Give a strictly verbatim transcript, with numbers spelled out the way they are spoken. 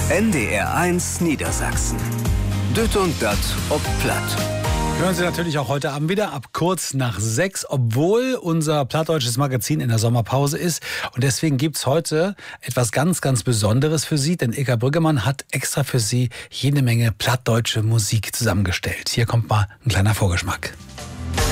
N D R eins Niedersachsen. Düt und dat ob Platt. Hören Sie natürlich auch heute Abend wieder ab kurz nach sechs, obwohl unser plattdeutsches Magazin in der Sommerpause ist. Und deswegen gibt's heute etwas ganz, ganz Besonderes für Sie, denn Ilka Brüggemann hat extra für Sie jede Menge plattdeutsche Musik zusammengestellt. Hier kommt mal ein kleiner Vorgeschmack.